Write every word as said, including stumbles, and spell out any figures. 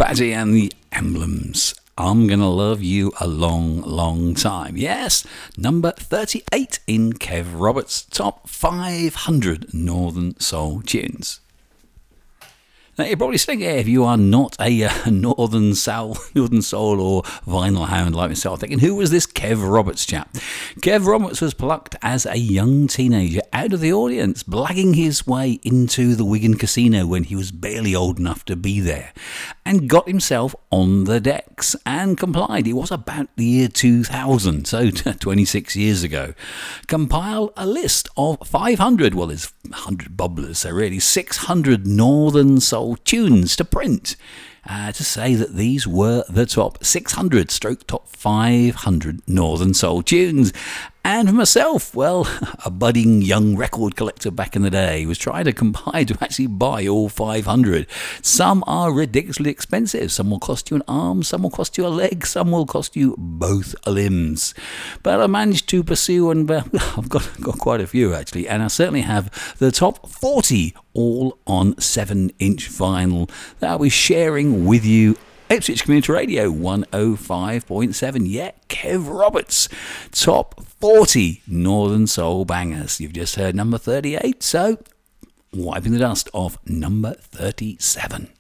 Fatty and the Emblems. I'm Gonna Love You a Long, Long Time. Yes, number thirty-eight in Kev Roberts' top five hundred Northern Soul tunes. Now, you're probably saying, yeah, if you are not a uh, Northern Soul, Northern Soul or vinyl hound like myself, thinking, who was this Kev Roberts chap? Kev Roberts was plucked as a young teenager out of the audience, blagging his way into the Wigan Casino when he was barely old enough to be there, and got himself on the decks and complied. It was about the year two thousand, so twenty-six years ago. Compile a list of five hundred, well, there's one hundred bubblers, so really six hundred Northern Soul tunes to print, uh, to say that these were the top six hundred stroke top five hundred Northern Soul tunes. And for myself, well, a budding young record collector back in the day, was trying to compile to actually buy all five hundred. Some are ridiculously expensive. Some will cost you an arm, some will cost you a leg, some will cost you both limbs. But I managed to pursue, and uh, I've got, got quite a few actually, and I certainly have the top forty all on seven inch vinyl that I'll be sharing with you. Ipswich Community Radio one oh five point seven. Yeah, Kev Roberts, top forty Northern Soul bangers. You've just heard number thirty-eight, so wiping the dust off number thirty-seven.